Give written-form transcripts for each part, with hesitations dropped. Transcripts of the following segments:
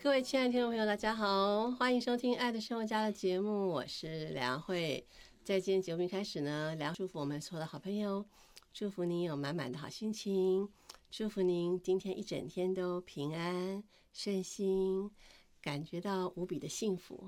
各位亲爱的听众朋友，大家好，欢迎收听《爱的生活家》的节目，我是梁慧。在今天节目一开始呢，梁祝福我们所有的好朋友，祝福您有满满的好心情，祝福您今天一整天都平安顺心，感觉到无比的幸福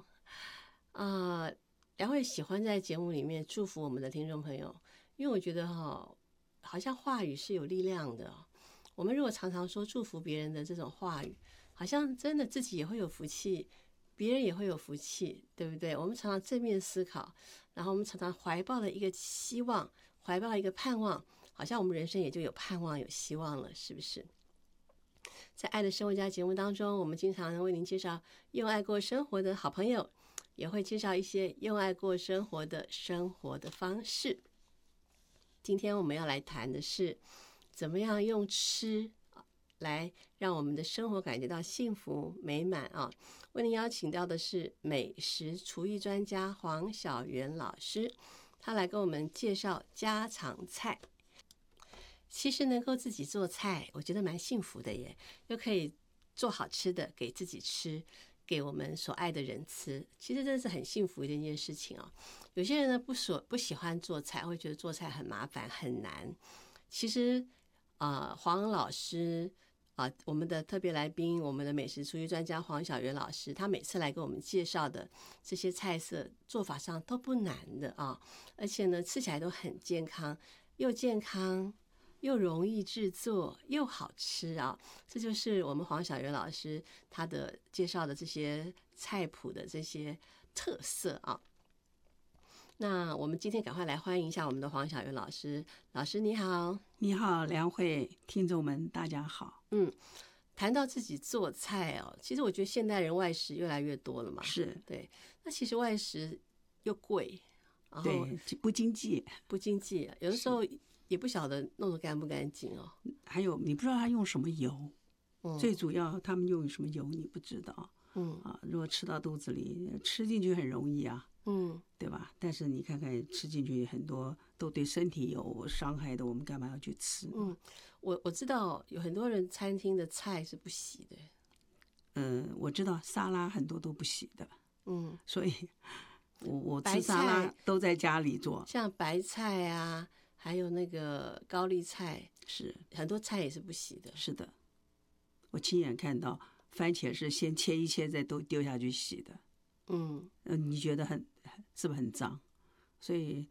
梁慧喜欢在节目里面祝福我们的听众朋友，因为我觉得好像话语是有力量的。我们如果常常说祝福别人的这种话语，好像真的自己也会有福气，别人也会有福气，对不对？我们常常正面思考，然后我们常常怀抱了一个希望，怀抱一个盼望，好像我们人生也就有盼望有希望了，是不是？在爱的生活家节目当中，我们经常为您介绍用爱过生活的好朋友，也会介绍一些用爱过生活的方式。今天我们要来谈的是怎么样用吃来让我们的生活感觉到幸福美满啊！为您邀请到的是美食厨艺专家黄小元老师，他来跟我们介绍家常菜。其实能够自己做菜，我觉得蛮幸福的耶，又可以做好吃的给自己吃，给我们所爱的人吃，其实真是很幸福的一件事情哦。有些人呢不喜欢做菜，会觉得做菜很麻烦很难。其实黄老师我们的特别来宾，我们的美食厨艺专家黄小元老师，他每次来给我们介绍的这些菜色做法上都不难的而且呢吃起来都很健康，又容易制作又好吃这就是我们黄小元老师他的介绍的这些菜谱的这些特色那我们今天赶快来欢迎一下我们的黄小元老师。老师你好。 你好梁慧，听众们大家好。 谈到自己做菜其实我觉得现代人外食越来越多了嘛。 是， 对。那其实外食又贵，然后对，不经济， 有的时候也不晓得弄得干不干净还有你不知道他用什么油，最主要他们用什么油你不知道。如果吃到肚子里，吃进去很容易对吧？但是你看看吃进去很多都对身体有伤害的，我们干嘛要去吃？ 我知道有很多人餐厅的菜是不洗的。我知道沙拉很多都不洗的。所以我吃沙拉都在家里做， 像白菜还有那个高丽菜， 是很多菜也是不洗的。 是的，我亲眼看到番茄是先切一切再都丢下去洗的。你觉得是不是很脏？所以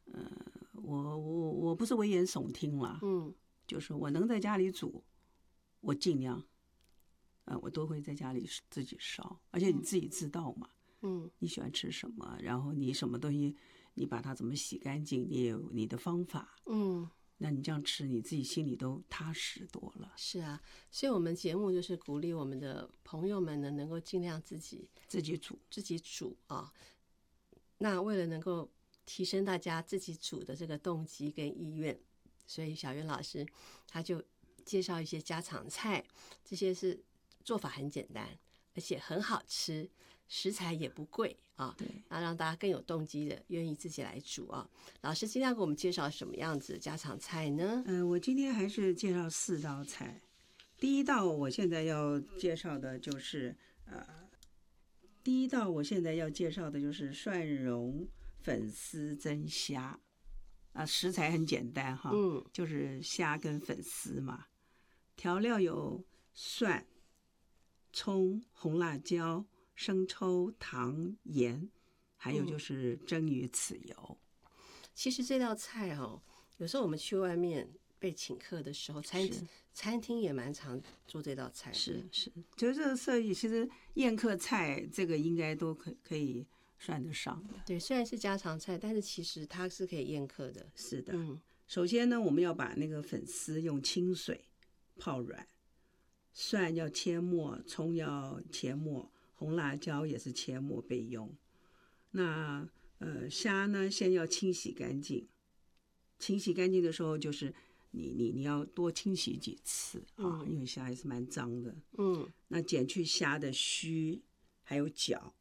我不是危言耸听啦。就是我能在家里煮，我尽量我都会在家里自己烧，而且你自己知道嘛。你喜欢吃什么，然后你什么东西你把它怎么洗干净，你也有你的方法。那你这样吃你自己心里都踏实多了。 是啊，所以我们节目就是鼓励我们的朋友们呢能够尽量自己煮那为了能够提升大家自己煮的这个动机跟意愿，所以小元老师他就介绍一些家常菜，这些是做法很简单而且很好吃，食材也不贵对， 那让大家更有动机的愿意自己来煮老师今天要给我们介绍什么样子的家常菜呢？ 我今天还是介绍4道菜。第一道我现在要介绍的就是蒜蓉粉丝蒸虾食材很简单就是虾跟粉丝嘛。调料有蒜、葱、红辣椒、生抽、糖、盐，还有就是蒸鱼豉油。 其实这道菜有时候我们去外面被请客的时候，餐厅也蛮常做这道菜的。 是，就是这个设计，其实宴客菜这个应该都可以算得上的。 对，虽然是家常菜，但是其实它是可以宴客的。 是的。首先呢，我们要把那个粉丝用清水泡软，蒜要切末，葱要切末，红辣椒也是切末备用。那虾呢，先要清洗干净。清洗干净的时候，就是你要多清洗几次因为虾还是蛮脏的。那剪去虾的须还有脚，